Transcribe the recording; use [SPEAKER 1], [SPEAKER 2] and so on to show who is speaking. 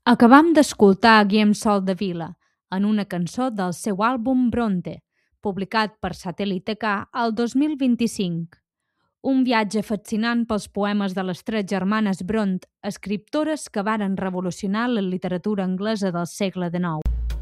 [SPEAKER 1] Acabam d'escoltar Guillem Soldevila en una cançó del seu àlbum Bronte, publicat per Satèl·lit K el 2025. Un viatge fascinant pels poemes de les tres germanes Brontë, escriptores que varen revolucionar la literatura anglesa del segle XIX.